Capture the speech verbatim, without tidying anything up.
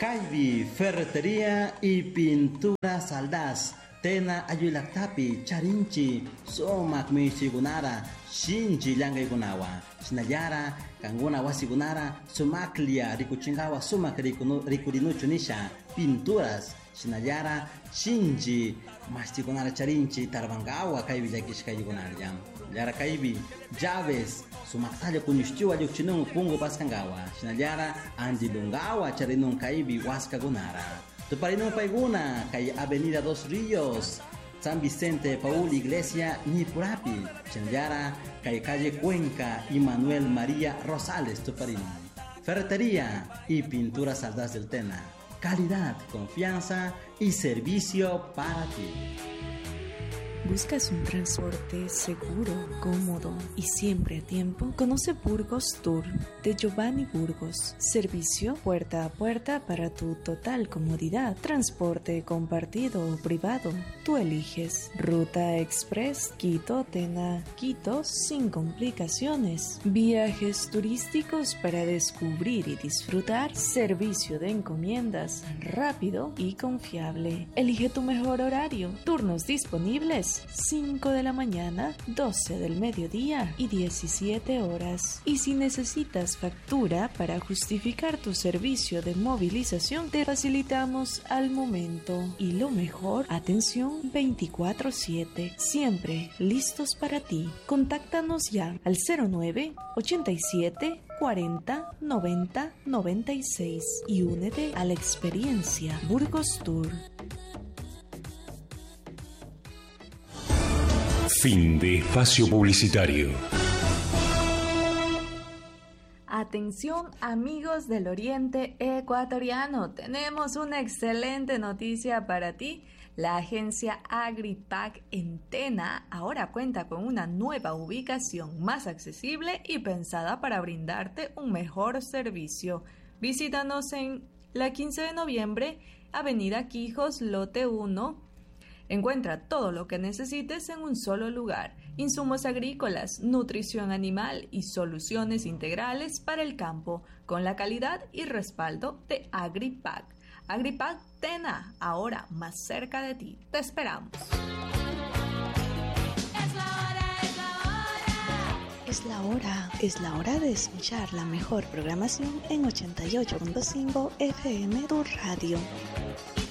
Caibi, ferretería y pintura Saldaz. Tena ayulaktapi, charinchi, somak michigunara, shinji llangaykunawa. Shinallara, kanguna wasigunara, sumaklia, rikuchingawa, sumak rikurinuchu nisha, pinturas. Shinallara, shinji, mastigunara charinchi, tarbangawa, kaibi llakishkayugunara jam. Llara kaibi, llaves, sumaktalla kunyushtiwa lluchinungu pungu paskangawa. Shinallara, andilungawa charinun kaibi waskagunara. Tuparinun paiguna, kay Avenida Dos Ríos, San Vicente Paul Iglesia Nipurapi, Chenayara, kay calle Cuenca y Manuel María Rosales Tuparinun. Ferretería y pintura Saldaz del Tena. Calidad, confianza y servicio para ti. ¿Buscas un transporte seguro, cómodo y siempre a tiempo? Conoce Burgos Tour de Giovanni Burgos. Servicio puerta a puerta para tu total comodidad. Transporte compartido o privado. Tú eliges. Ruta Express Quito-Tena, Quito sin complicaciones. Viajes turísticos para descubrir y disfrutar. Servicio de encomiendas rápido y confiable. Elige tu mejor horario. Turnos disponibles cinco de la mañana, doce del mediodía y diecisiete horas. Y si necesitas factura para justificar tu servicio de movilización, te facilitamos al momento. Y lo mejor, atención veinticuatro siete, siempre listos para ti. Contáctanos ya al cero nueve ochenta y siete cuarenta noventa noventa y seis y únete a la experiencia Burgos Tour. Fin de espacio publicitario. Atención amigos del Oriente Ecuatoriano, tenemos una excelente noticia para ti. La agencia Agripac en Tena ahora cuenta con una nueva ubicación más accesible y pensada para brindarte un mejor servicio. Visítanos en la quince de noviembre, Avenida Quijos, lote uno. Encuentra todo lo que necesites en un solo lugar: insumos agrícolas, nutrición animal y soluciones integrales para el campo, con la calidad y respaldo de Agripac. Agripac Tena, ahora más cerca de ti. Te esperamos. Es la hora, es la hora de escuchar la mejor programación en ochenta y ocho punto cinco F M, tu radio.